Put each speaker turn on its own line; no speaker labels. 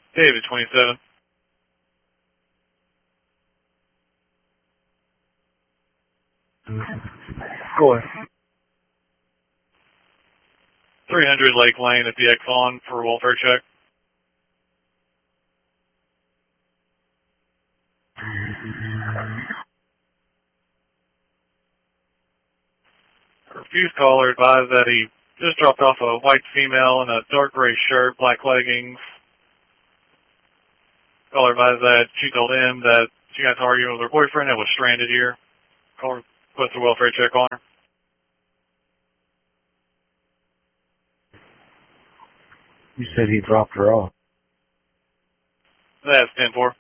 David, 27.
Go ahead.
300 Lake Lane at the Exxon for welfare check. A refused caller advised that he just dropped off a white female in a dark gray shirt, black leggings. Caller advised that she told him that she got to arguing with her boyfriend and was stranded here. Caller puts a welfare check on her.
You said he dropped her off.
That's 10-4.